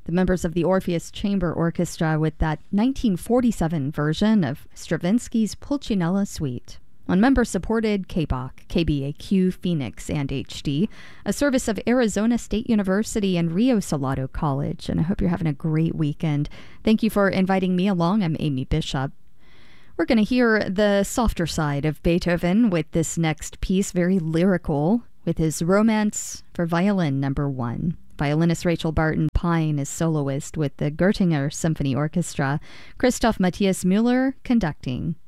The members of the Orpheus Chamber Orchestra with that 1947 version of Stravinsky's Pulcinella Suite on member-supported KBOC, KBAQ, Phoenix, and HD, a service of Arizona State University and Rio Salado College. And I hope you're having a great weekend. Thank you for inviting me along. I'm Amy Bishop. We're going to hear the softer side of Beethoven with this next piece, very lyrical, with his Romance for Violin No. 1. Violinist Rachel Barton Pine is soloist with the Göttinger Symphony Orchestra. Christoph Matthias Müller conducting.